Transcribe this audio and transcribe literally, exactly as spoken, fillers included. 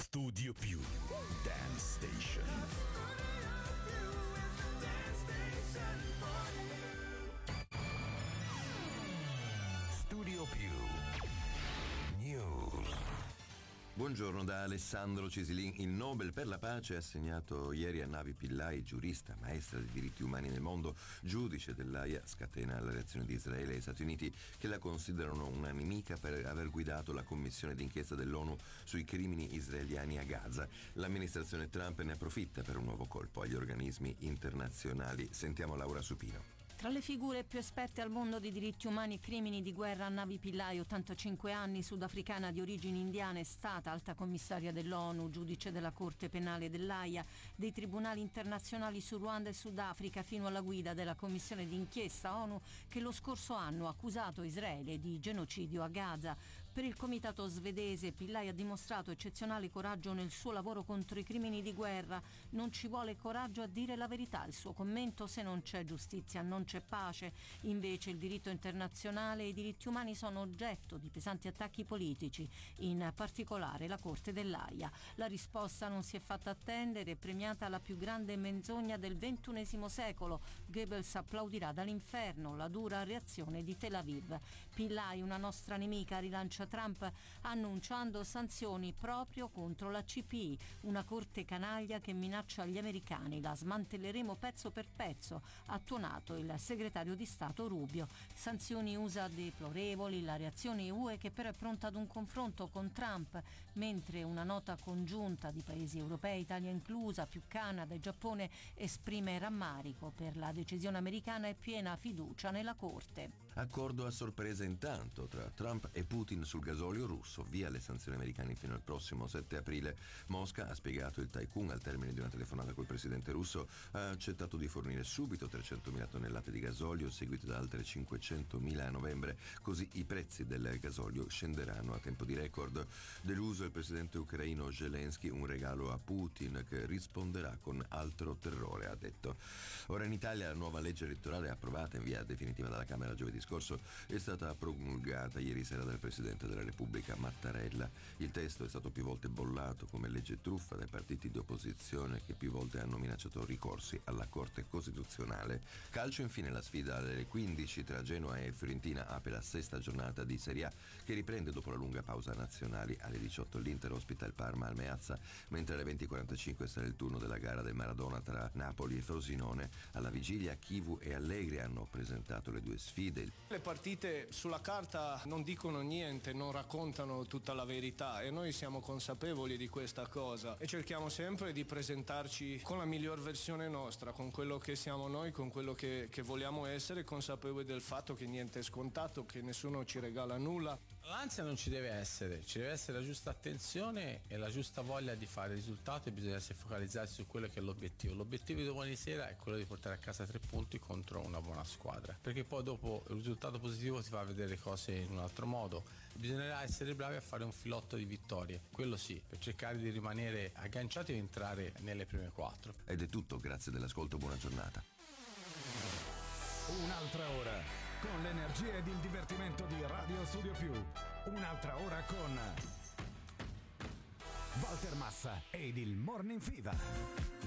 Studio Più Dance Station. Studio Più News. Buongiorno da Alessandro Cisilin. Il Nobel per la pace assegnato ieri a Navi Pillay, giurista, maestra dei diritti umani nel mondo, giudice dell'Aia, scatena la reazione di Israele e Stati Uniti che la considerano una nemica per aver guidato la commissione d'inchiesta dell'ONU sui crimini israeliani a Gaza. L'amministrazione Trump ne approfitta per un nuovo colpo agli organismi internazionali. Sentiamo Laura Supino. Tra le figure più esperte al mondo di diritti umani e crimini di guerra, Navi Pillay, ottantacinque anni, sudafricana di origini indiane, è stata alta commissaria dell'ONU, giudice della Corte Penale dell'Aia, dei tribunali internazionali su Ruanda e Sudafrica, fino alla guida della commissione d'inchiesta ONU che lo scorso anno ha accusato Israele di genocidio a Gaza. Per il comitato svedese, Pillay ha dimostrato eccezionale coraggio nel suo lavoro contro i crimini di guerra. Non ci vuole coraggio a dire la verità. Il suo commento: se non c'è giustizia non c'è pace. Invece il diritto internazionale e i diritti umani sono oggetto di pesanti attacchi politici, in particolare la Corte dell'Aia. La risposta non si è fatta attendere, premiata la più grande menzogna del ventunesimo secolo. Goebbels applaudirà dall'inferno, la dura reazione di Tel Aviv. Pillay, una nostra nemica, rilancia Trump annunciando sanzioni proprio contro la C P I, una corte canaglia che minaccia gli americani. La smantelleremo pezzo per pezzo, ha tuonato il segretario di Stato Rubio. Sanzioni U S A deplorevoli, la reazione U E che però è pronta ad un confronto con Trump, mentre una nota congiunta di paesi europei, Italia inclusa, più Canada e Giappone, esprime rammarico per la decisione americana e piena fiducia nella Corte. Accordo a sorpresa intanto tra Trump e Putin sul gasolio russo, via le sanzioni americane fino al prossimo sette aprile. Mosca, ha spiegato il tycoon al termine di una telefonata col presidente russo, ha accettato di fornire subito trecentomila tonnellate di gasolio, seguite da altre cinquecentomila a novembre, così i prezzi del gasolio scenderanno a tempo di record. Deluso il presidente ucraino Zelensky, un regalo a Putin che risponderà con altro terrore, ha detto. Ora in Italia la nuova legge elettorale approvata in via definitiva dalla Camera giovedì scorso è stata promulgata ieri sera dal Presidente della Repubblica Mattarella. Il testo è stato più volte bollato come legge truffa dai partiti di opposizione che più volte hanno minacciato ricorsi alla Corte Costituzionale. Calcio infine, la sfida alle quindici tra Genoa e Fiorentina apre la sesta giornata di Serie A che riprende dopo la lunga pausa nazionali. Alle diciotto l'Inter ospita il Parma al Meazza, mentre alle venti e quarantacinque sarà il turno della gara del Maradona tra Napoli e Frosinone. Alla vigilia Chivu e Allegri hanno presentato le due sfide. Le partite sulla carta non dicono niente, non raccontano tutta la verità e noi siamo consapevoli di questa cosa e cerchiamo sempre di presentarci con la miglior versione nostra, con quello che siamo noi, con quello che, che vogliamo essere, consapevoli del fatto che niente è scontato, che nessuno ci regala nulla. L'ansia non ci deve essere, ci deve essere la giusta attenzione e la giusta voglia di fare risultato e bisogna essere focalizzati su quello che è l'obiettivo. L'obiettivo di domani sera è quello di portare a casa tre punti contro una buona squadra, perché poi dopo il risultato positivo ti fa vedere le cose in un altro modo. Bisognerà essere bravi a fare un filotto di vittorie, quello sì, per cercare di rimanere agganciati e entrare nelle prime quattro. Ed è tutto, grazie dell'ascolto, buona giornata. Un'altra ora con l'energia ed il divertimento di Radio Studio Più. Un'altra ora con Walter Massa ed il Morning Fever.